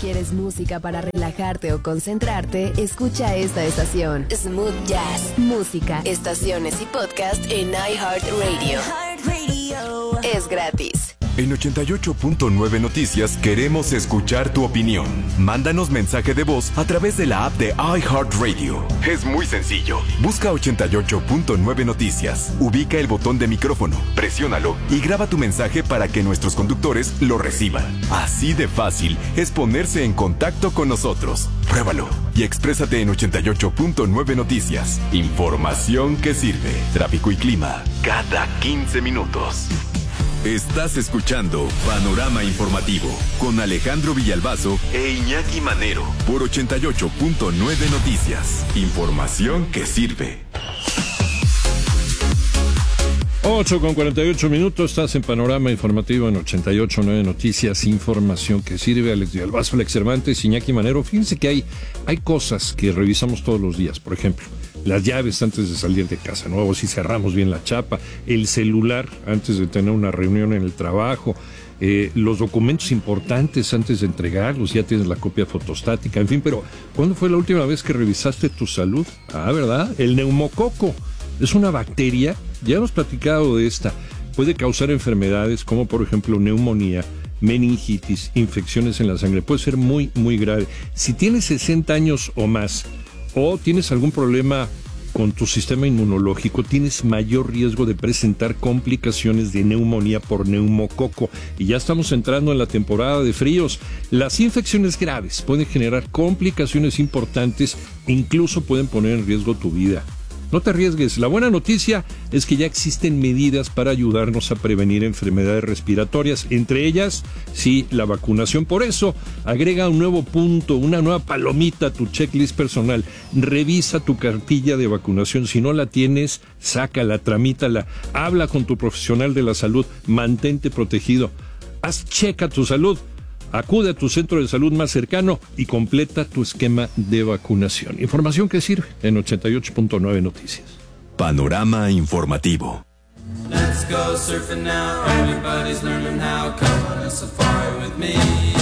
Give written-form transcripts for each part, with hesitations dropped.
¿Quieres música para relajarte o concentrarte? Escucha esta estación. Smooth Jazz. Música, estaciones y podcast en iHeartRadio. Es gratis. En 88.9 Noticias queremos escuchar tu opinión. Mándanos mensaje de voz a través de la app de iHeartRadio. Es muy sencillo. Busca 88.9 Noticias. Ubica el botón de micrófono, presiónalo y graba tu mensaje para que nuestros conductores lo reciban. Así de fácil es ponerse en contacto con nosotros. Pruébalo y exprésate en 88.9 Noticias. Información que sirve. Tráfico y clima cada 15 minutos. Estás escuchando Panorama Informativo con Alejandro Villalbazo e Iñaki Manero por 88.9 Noticias. Información que sirve. 8:48 minutos, estás en Panorama Informativo en 88.9 Noticias, información que sirve. Alex Villalbazo, Alex Cervantes, Iñaki Manero. Fíjense que hay cosas que revisamos todos los días. Por ejemplo, las llaves antes de salir de casa, ¿no? O si cerramos bien la chapa, el celular antes de tener una reunión en el trabajo, los documentos importantes antes de entregarlos, ya tienes la copia fotostática, en fin. Pero ¿cuándo fue la última vez que revisaste tu salud? ¿Verdad? El neumococo es una bacteria, ya hemos platicado de esta, puede causar enfermedades como por ejemplo neumonía, meningitis, infecciones en la sangre, puede ser muy, muy grave. Si tienes 60 años o más, o tienes algún problema con tu sistema inmunológico, tienes mayor riesgo de presentar complicaciones de neumonía por neumococo. Y ya estamos entrando en la temporada de fríos. Las infecciones graves pueden generar complicaciones importantes e incluso pueden poner en riesgo tu vida. No te arriesgues. La buena noticia es que ya existen medidas para ayudarnos a prevenir enfermedades respiratorias, entre ellas, sí, la vacunación. Por eso, agrega un nuevo punto, una nueva palomita a tu checklist personal. Revisa tu cartilla de vacunación. Si no la tienes, sácala, tramítala. Habla con tu profesional de la salud. Mantente protegido. Checa tu salud. Acude a tu centro de salud más cercano y completa tu esquema de vacunación. Información que sirve en 88.9 Noticias. Panorama Informativo. Let's go surfing now. Everybody's learning how. Come on a safari with me.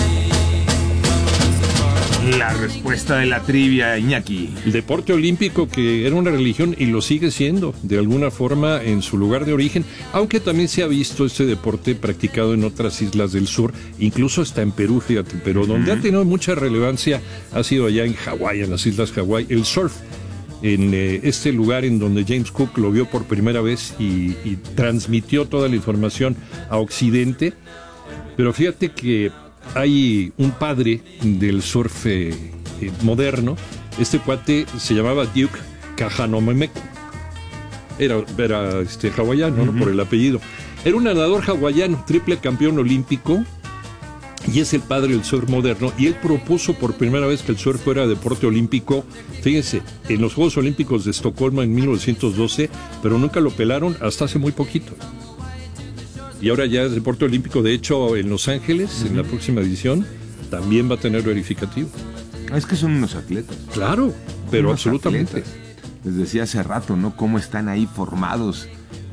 La respuesta de la trivia, Iñaki. El deporte olímpico, que era una religión y lo sigue siendo de alguna forma en su lugar de origen, aunque también se ha visto este deporte practicado en otras islas del sur, incluso hasta en Perú, fíjate, pero donde ha tenido mucha relevancia ha sido allá en Hawái, en las islas Hawái, el surf, en este lugar en donde James Cook lo vio por primera vez y transmitió toda la información a Occidente. Pero fíjate que hay un padre del surf moderno. Este cuate se llamaba Duke Kahanamoku. Era hawaiano, ¿no? Por el apellido. Era un nadador hawaiano, triple campeón olímpico, y es el padre del surf moderno. Y él propuso por primera vez que el surf fuera deporte olímpico. Fíjense, en los Juegos Olímpicos de Estocolmo en 1912, pero nunca lo pelaron hasta hace muy poquito. Y ahora ya es deporte olímpico. De hecho, en Los Ángeles, en la próxima edición, también va a tener verificativo. Es que son unos atletas. Claro, pero unos absolutamente. Atletas. Les decía hace rato, ¿no? Cómo están ahí formados,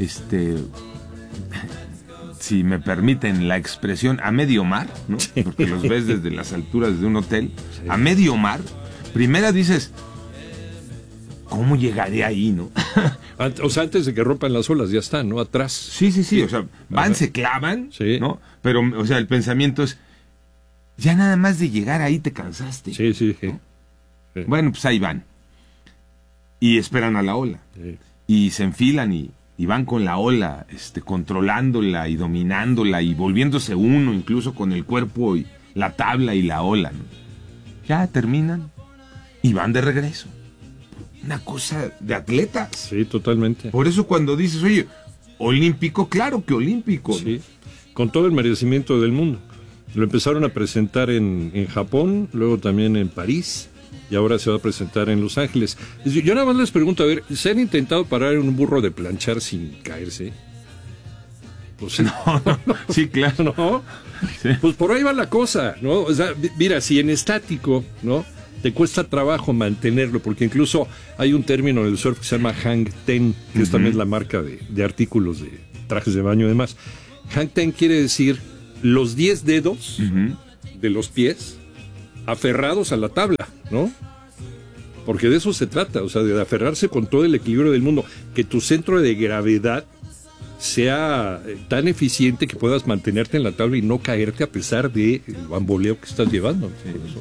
si me permiten la expresión, a medio mar, ¿no? Sí. Porque los ves desde las alturas de un hotel. Sí. A medio mar. Primera dices, ¿cómo llegaré ahí, no? O sea, antes de que rompan las olas, ya están, ¿no? Atrás. Sí. O sea, van, se clavan, sí, ¿no? Pero, o sea, el pensamiento es, ya nada más de llegar ahí te cansaste. Sí. ¿No? Sí. Bueno, pues ahí van. Y esperan a la ola. Sí. Y se enfilan y van con la ola, controlándola y dominándola y volviéndose uno, incluso con el cuerpo y la tabla y la ola, ¿no? Ya terminan y van de regreso. Una cosa de atletas. Sí, totalmente. Por eso cuando dices, oye, olímpico, claro que olímpico. Sí, con todo el merecimiento del mundo. Lo empezaron a presentar en Japón, luego también en París, y ahora se va a presentar en Los Ángeles. Yo nada más les pregunto, a ver, ¿se han intentado parar en un burro de planchar sin caerse? Pues no. Sí, claro. ¿No? Sí. Pues por ahí va la cosa, ¿no? O sea, mira, si en estático, ¿no?, te cuesta trabajo mantenerlo, porque incluso hay un término en el surf que se llama Hang Ten, que es también la marca de artículos de trajes de baño y demás. Hang Ten quiere decir los 10 dedos de los pies aferrados a la tabla, ¿no? Porque de eso se trata, o sea, de aferrarse con todo el equilibrio del mundo, que tu centro de gravedad sea tan eficiente que puedas mantenerte en la tabla y no caerte a pesar del bamboleo que estás llevando.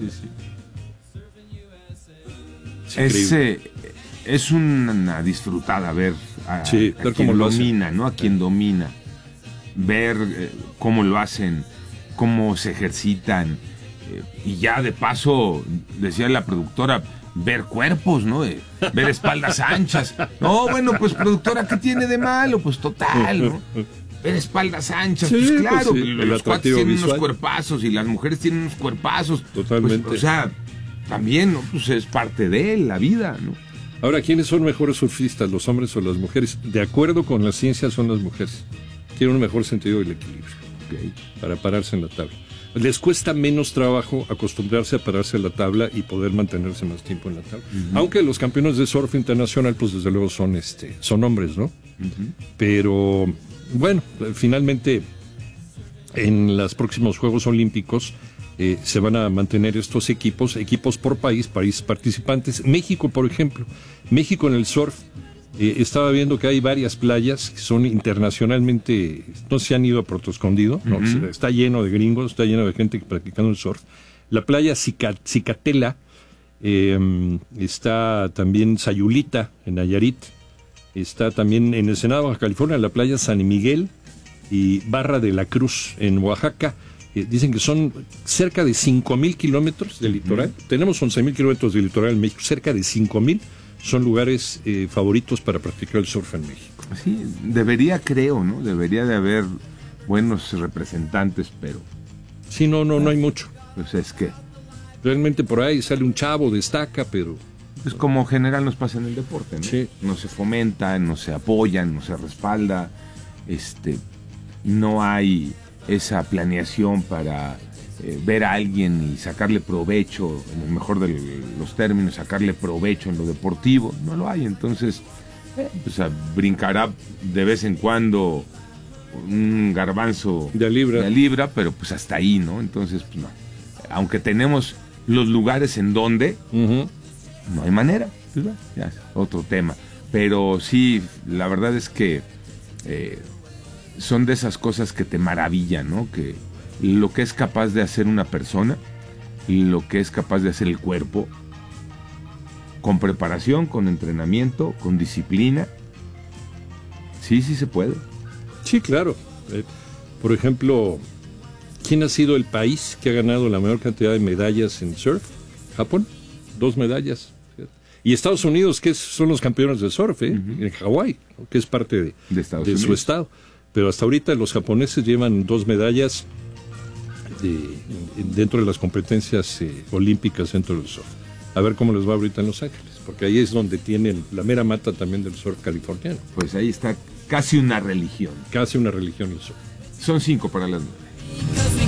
Es una disfrutada ver a ver quien cómo lo domina, hacen. ¿no? A quien domina. Ver cómo lo hacen, cómo se ejercitan. Y ya de paso, decía la productora, ver cuerpos, ¿no? Ver espaldas anchas. No, bueno, pues productora, ¿qué tiene de malo? Pues total, ¿no? Ver espaldas anchas, pues claro, pues sí, los cuates tienen visual. unos cuerpazos y las mujeres tienen unos cuerpazos. Totalmente. Pues, o sea, también, ¿no? Pues es parte de la vida, ¿no? Ahora, ¿quiénes son mejores surfistas, los hombres o las mujeres? De acuerdo con la ciencia, son las mujeres. Tienen un mejor sentido del equilibrio para pararse en la tabla. Les cuesta menos trabajo acostumbrarse a pararse en la tabla y poder mantenerse más tiempo en la tabla. Aunque los campeones de surf internacional, pues desde luego son hombres, ¿no? Pero, bueno, finalmente en los próximos Juegos Olímpicos se van a mantener estos equipos por países participantes. México, por ejemplo, México en el surf, estaba viendo que hay varias playas que son internacionalmente, no se han ido a Puerto Escondido, ¿no? Está lleno de gringos, está lleno de gente practicando el surf. La playa Cicatela, está también Sayulita en Nayarit, está también en Ensenada, Baja California, la playa San Miguel y Barra de la Cruz en Oaxaca. Dicen que son cerca de 5,000 kilómetros de litoral. Tenemos 11,000 kilómetros de litoral en México, cerca de 5,000 son lugares favoritos para practicar el surf en México. Sí, creo, ¿no? Debería de haber buenos representantes, pero... Sí, no hay mucho. Pues es que... Realmente por ahí sale un chavo, destaca, pero... Es como general nos pasa en el deporte, ¿no? Sí. No se fomenta, no se apoyan, no se respalda, no hay esa planeación para ver a alguien y sacarle provecho, en el mejor de los términos, sacarle provecho en lo deportivo, no lo hay. Entonces, pues brincará de vez en cuando un garbanzo de libra, pero pues hasta ahí, ¿no? Entonces, pues no. Aunque tenemos los lugares en donde, no hay manera, pues, ya es otro tema. Pero sí, la verdad es que son de esas cosas que te maravillan, ¿no? Que lo que es capaz de hacer una persona y lo que es capaz de hacer el cuerpo, con preparación, con entrenamiento, con disciplina, sí se puede. Sí, claro. Por ejemplo, ¿quién ha sido el país que ha ganado la mayor cantidad de medallas en surf? Japón, 2 medallas. Y Estados Unidos, que son los campeones de surf, en Hawái, que es parte de su estado. Pero hasta ahorita los japoneses llevan 2 medallas dentro de las competencias olímpicas dentro del surf. A ver cómo les va ahorita en Los Ángeles, porque ahí es donde tienen la mera mata también del surf californiano. Pues ahí está casi una religión. Casi una religión el surf. Son 5 para las 9.